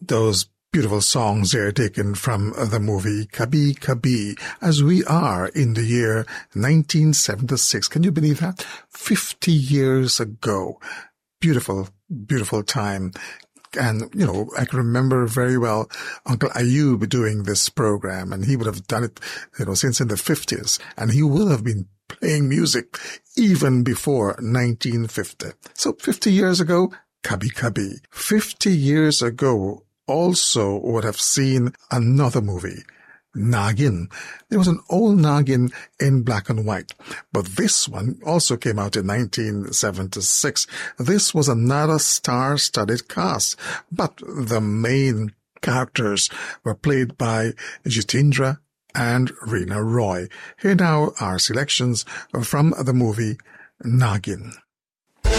Those beautiful songs there taken from the movie Kabhi Kabhi, as we are in the year 1976. Can you believe that? 50 years ago. Beautiful, beautiful time. And, you know, I can remember very well Uncle Ayub doing this program, and he would have done it, you know, since in the 50s. And he will have been playing music even before 1950. So 50 years ago, Kabhi Kabhi. 50 years ago, also would have seen another movie, Nagin. There was an old Nagin in black and white, but this one also came out in 1976. This was another star-studded cast, but the main characters were played by Jitendra and Reena Roy. Here now are selections from the movie Nagin.